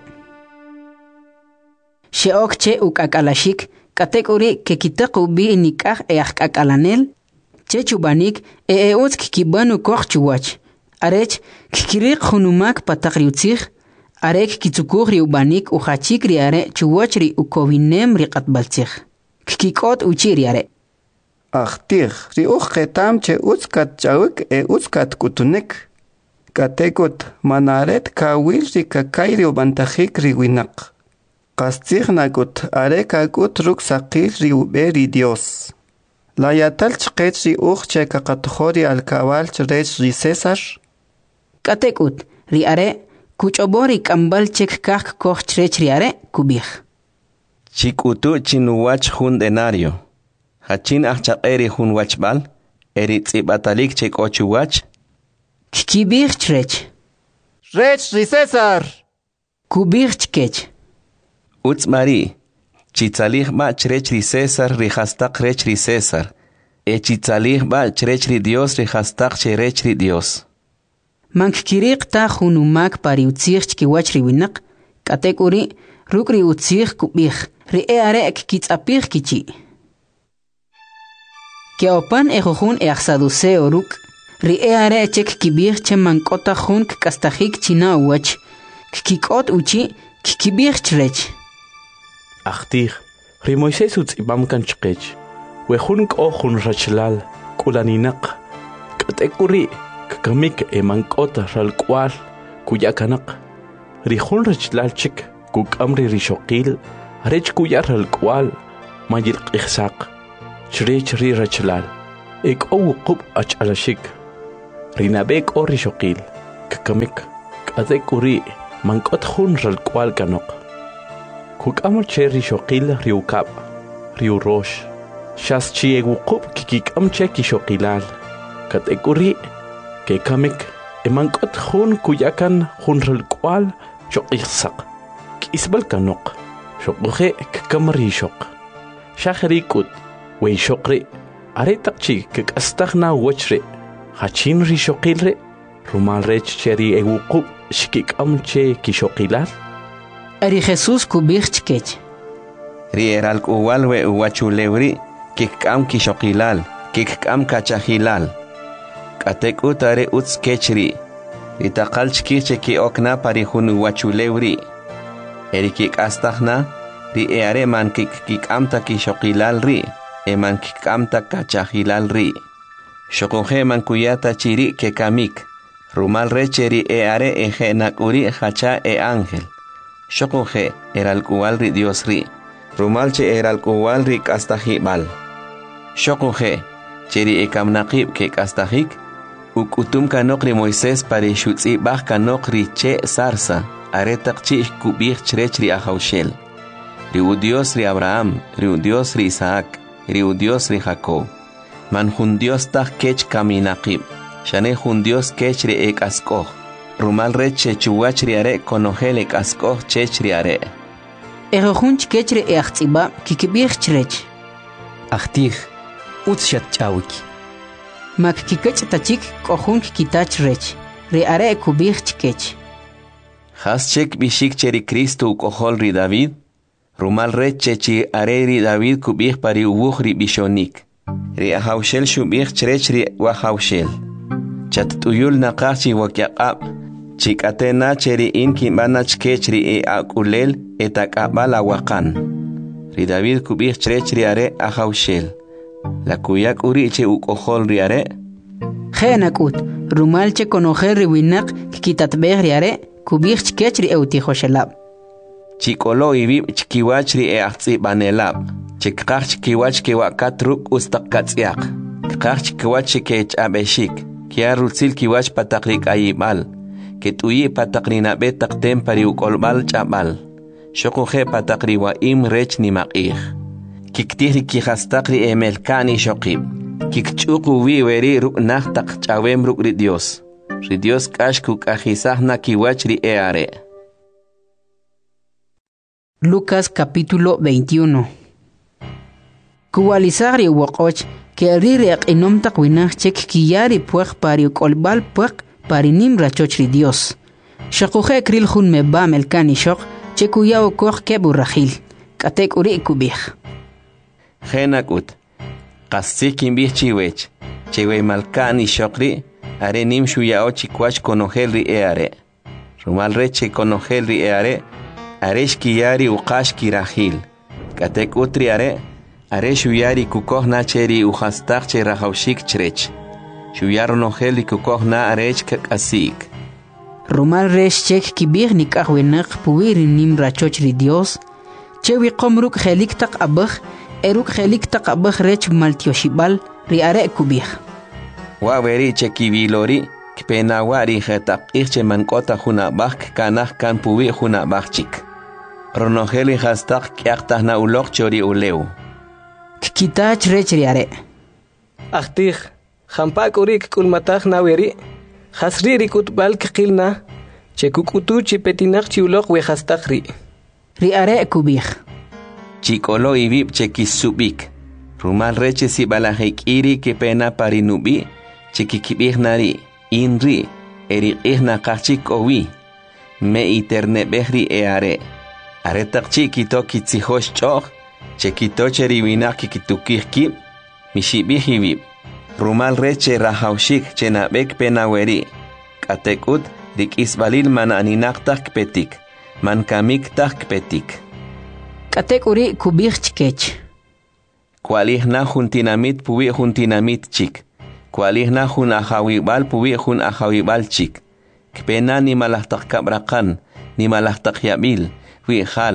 Sheok che ukakalashik, katekuri kekitaku bi nikach eachkakalanel, che chubanik eeutz kikibanu koch chuwach. Arech kikirik hunumak patakriutzich, arek kitzukuhri ubanik uchachikri are chuwachri ukowinem riqatbaltzich. Kikikot uchiri are. Achtich, ri uchetam che utskat chawik utskat kutunik. Katekot manaret kawil ri kakayri ubantajik ri winak. Kastich nakut are kakut ruk sakil ri uberi Dios. La yatal chkech ri che kakatuhori al kawal chrech ri Cesar. Katekut, riare, kuchobori kambal chek kak koch chrech riare, kubich. Chikutu chinuwach jun denario. Hachin achaperi jun wachbal, eritzibatalik chek ochuwach. Kikibich chrech. Rech ri Cesar. Kubich chkech. Utzmari, chitzalih ba chrech ri Cesar rihastak rech ri Cesar. Chitzalih ba chrech ri Dios rihastak cherech ri Dios. Mankirik ta hunumak pariutzich kiwach riwinak, katekuri rukri utzich kubich, ri eare kitzapich kichi. Keopan ejojun eachsaduseo ruk, ri eare chek kibich che mankota jun kastajik china uwach, kikot uchi kikibich chrech. Achtich, ri Moisés utzibam kan chkech, wejun kohun rachlal, kulaninak, katekuri. Kamik emankota ralkwal kuyakanak rihun richlalchik kukamri rishokil arech kuyar alqual mayil qixsaq chrech ri rachlal ek wuqub ach alashik rinabek o rishoqil kakamik qatek uri mankot khun ralqual kanok kukamul che rishoqil riukap riu rosh shas chi wuqub kikikam che kishoqilal katek uri ke kamik emankot khun kuyakan khun ralqual choqixsaq kisbal kanok shoqhe kamri shoq shahrikut wey shoqri aretaqchi kastagna wachre hachin ri shoqilre rumal rech cheri ewuqub shikikam che kishoqilal Ari Jesús kubirchkech. Ri eral uwal we uwachulewri kikam kishoqilal kikam kachahilal katek utare utskechri itaqal chkiche ki okna pari hun uwachulewri erikik astagna ri eare man kikam ta kishoqilal ri eman kikamta kachahilal ri shoqoje man kuyata chiri ke kamik rumal recheri eare ejenak uri hacha e ángel shoqoje eral kuwal ri Dios ri rumal che eral kuwal ri kastahibal shoqoje cheri ekamnaqib ke kastahik ukutum kanok ri Moisés pare shutzi baj kanok ri che sarsa aretaqchi kubich chrech ri ahaushel ri Dios ri Abraham ri Dios ri Isaac Riu Dios ri Jacob man jun Dios ta kech kaminaqib shane jun Dios kech ri ek askoh rumal reche chuwach ri are konojel ek askoh chech ri are Erojunch kechre eachtsiba kikibich chrech. Achtih utshat chawiki. Mak kikech tachik kohunk kitach rech. Ri are kubich kech. Has chek bishik cheri Cristo kohol ri David rumal reche chi are ri David kubich pari uwuch ri bishonik ri ahaushel shubich chrech ri wahaushel chat tuyul naqachi wakyaqab chikatena cheri in kimbanach kech ri e akulel etakabala waqan ri David kubich chrech ri are ahaushel la kuyak uri che ukohol ri are Genakut rumal che konojer ri winak kitatbeh ri are kubich kech ri eutihoshelab Chikolo ibib chikiwach ri eachtsi banelab. Chikach chikiwach kiwakatruk ustakatsiak. Kach chikiwach chikech abeshik. Kia rutsil kiwach patakrik ayibal. Ketuyi patakrina betak tempari ukolbal chabal. Shokuhe patakri wa im rech ni maqih. Kiktiri kihastakri emelkani shokib. Kikchuku weri ruk nahtak chawem ruk ri Dios. Ri Dios kashkuk ahisahna kiwach ri eare. Lucas capítulo 21. Kuwalisari wakoch que rireq inom takwinach chek kiyari puech pari kolbal puech pari nim rachochri Dios. Shakuhe kril hun me ba melkani shok chekuyao koch kebu rachil. Katek uri kubich. Genakut. Kastsikin bich chiwech. Chewe malkani shokri are nim shuyao chikwach konohelri eare. Rumal reche konohelri eare. Aresh kiyari uqash kirahil. Katek utri are. Aresh uyari kukoh na cheri uhastak che rahaushik chrech. Shuyaro noheli kukoh na arech kakasik. Rumal resh chek kibir nikah wenak puwiri nim rachoch ri Dios. Chewi komruk helik tak abah. Eruk helik tak abah rech maltioshibal ri are kubih. Waweri chekivilori. Kpena wari hetak irche mankota huna bak kanah kan puwi huna bakchik. Ronogeli hastak kiaktah na ulok chori uleu. Kitach rech are. Achtih, hampak urik kulmatah na weri. Hasri rikut bal kikilna. Chekukutu chipetinak chiulok we hastakri. Ri are kubih. Chikolo ibib chekisubik. Rumal reche si balahik iri que pena parinubi. Chekikibih nari. Inri. Eri ihna kachik owi. Me iterne behri eare. Aretak chikito kitzihosh choch. Chekito cheriwinak kikitukihkib. Mishibihibib. Rumal reche rahaushik chenabek penaweri. Katekut dik isbalil man aninaktak petik. Man kamiktak petik. Katek uri kubich chkech. Kualihna juntinamit puwi juntinamit chik. Kualihna jun ahawibal puwi jun ahawibal chik. Kpena ni malahtak kabrakan ni malahtak yabil. Wi hal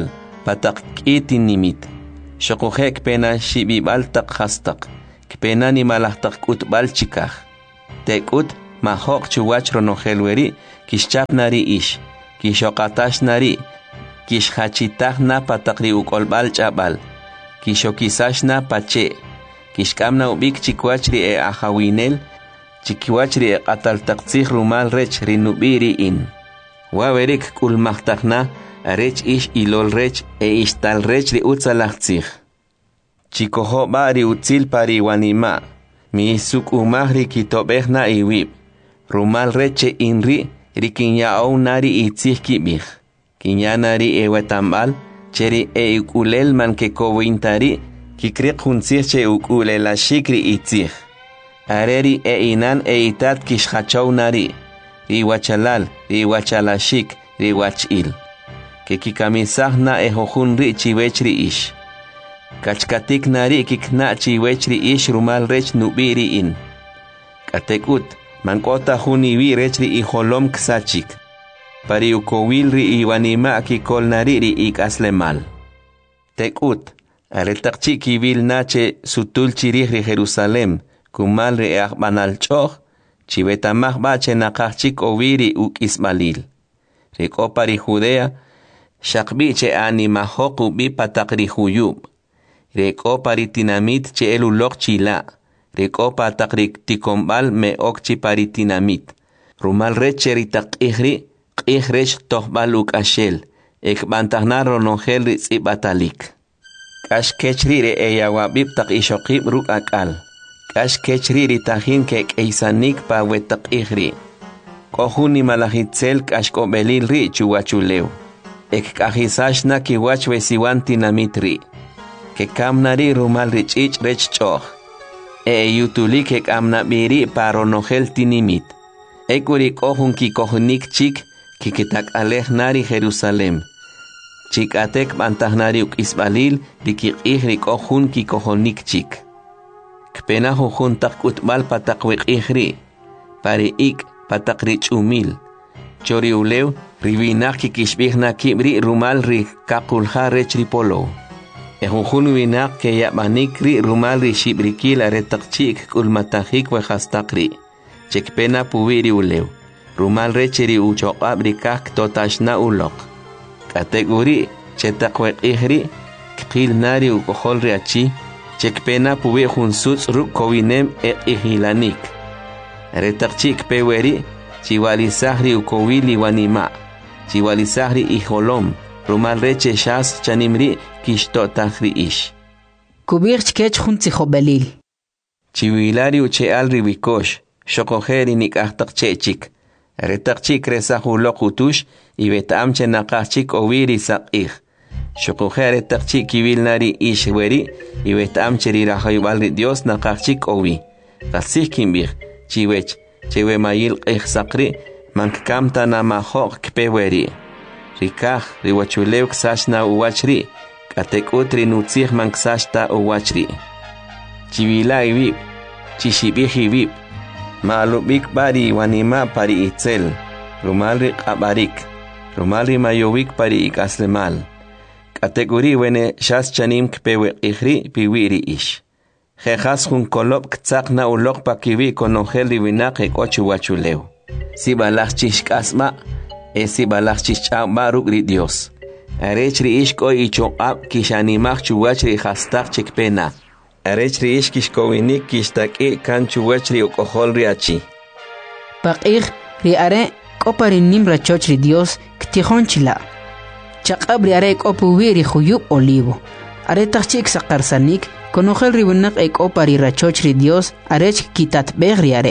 patak k'itin nimit. Shokuhe kpena shibibal tak hastak. Kpena ni malahtak kutbal chikah. Tekut mahok chuwach ronohelweri kishchap nari ish. Kishokatash nari. Kishhachitah na patakri ukolbal chabal. Kishokisash na pache. Kishkamna ubik chikwachri e ahawinel. Chikiwachri e atal taktsih rumal rech rinubiri in. Wawerik kulmahtakna. Rech ish ilol rech e ishtal rech ri utzalachtzich. Chikoho bari utzil pari wanima. Mi suk umahri kitobehna iwib. Rumal reche inri rikinyao nari itzich kibich. Kinyanari e wetambal cheri e ukulel man ke kowintari kikrik huntzich che ukulela shikri itzich. Areri e inan e itat kishhachow nari. Riwachalal, riwachalashik, riwachil. Que kikamisahna ejohunri chiwechri ish. Kachkatik nari kikna chiwechri ish rumal rech nubiri in. Katekut, mankota huniwi rechri iholom ksachik. Pari ukowilri iwanima kikol nariri ik aslemal. Tekut, aretakchi kibil nache sutul chirihri Jerusalem, kumalri eakbanal choh, chivetamah bache nakachik oviri uk ismalil. Riko pari Judea, Shakbi che anima hoku bi patakri huyub. Reko paritinamit che elulok chila. Reko patakri tikombal me okchi paritinamit. Rumal reche ritak ihri, ihrech tohbaluk ashel. Ek bantahna ronongel ritzi batalik. Kash kechri re eyawabib tak ishokib ruk akal. Kash kechri ritahin kek eisanik pa wetak ihri. Kohuni malahitzel kash kobelil ri chuwachuleu. Ek kahisashna kiwach wesiwan tinamitri. Ke kamnari rumal richich rech choh. Yutuli ke kamna biri paronogel tinimit. Ekurik ohun ki kohunik chik kikitak alej nari Jerusalem. Chik atek bantahnari uk isbalil dikik ihrik ohun ki kohonik chik. Kpena hujun tak kutbal patakwik ihri. Pari ik patak rich umil. Chori uleu rivinak kikishbihna kibri rumal ri kakulha rechri polo. Ejujun winak ke yabanik ri rumal ri shibrikil aretakchik kulmatahik wehastakri. Chekpena pubiri uleu. Rumal rechri uchoqab rikak totashna ulok. Kategori chetakwek ihri kil nari ukohol ri achi. Chekpena pubi junsuts ruk kowinem ihilanik. Aretakchik peweri chiwalisahri ukowili wanima. Chiwalisahri iholom. Rumal reche shas chanimri kishtotahri ish. Kubir chkech juntsijo belil. Chiwilari uche alri wikosh. Shokojeri nikahtak chechik. Retakchik resahulok utush. Ibetamche nakachik owiri sakih. Shokojeri takchik kivilnari ish weri. Ibetamche rirahaywalri Dios nakachik owi. Kasih kimbir. Chiwech. Chewe mayil sakri. Mankamta namahok kpeweri. Rikah riwachulew ksashna uwachri. Katek utri nutzih manksashta uwachri. Chivila ibib. Chishibih ibib. Maalubik bari wanima pari itzel. Rumalri qabarik. Rumalri mayowik pari ikaslemal. Kategori wene shas chanim kpewe ihri piwiri ish. Jejas jun kolop ktsak na ulok pakiwi konongel divinak ekochu wachulew. Si balach chishkasma, si balach chishkasma rukri Dios. Arechri ishko ichoqab kishanimach chuwachri hastak chekpena. Arechri ish kishkowinik kishtaki kan chuwachri ukoholri achi. Pakir ri are kopari nimra chochri Dios ktihon chila. Chaqab ri are kopuwiri huyub olivo. Are tachik sakarsanik konongel ribunak kopari rachochri Dios arech kitat begri are.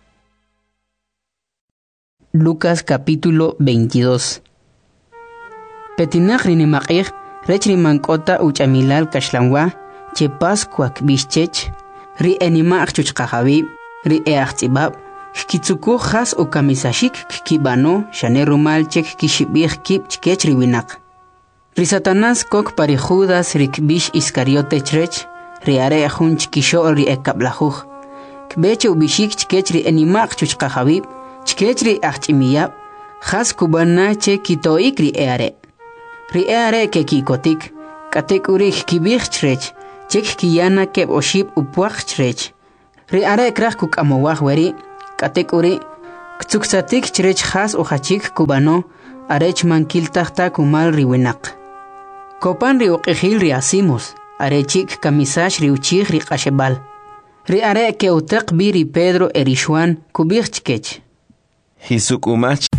Lucas capítulo 22. Petinach rinimaqih rechri mankota uchamilal kashlanwa che pascuac bischech ri enimach chuchqahabib ri eachtibab kitsuku khas o kamisashik kibano shane rumal chek kishibih kib chkech riwinak ri Satanás kok pari Judas rikbish Iscariote chrech ri are hun chkisho ri ekablahuj kbeche ubishik chkech ri enimach chuchqahabib chkechri achimiyab khas kubana che kitoikri eare Ri are ke kikotik. Katek urik kibichrech. Chek kiyana keb oshib upwachrech. Ri are krach kuk amowach weri. Katek uri. Ktsuksatik chrech has ochachik kubano. Arech mankil tahta kumal riwinak. Kopan ri uqihil ri asimos. Arechik kamisash ri uchich ri qashebal. Ri are ke utek biri Pedro erishwan kubichkech. Hisuk umach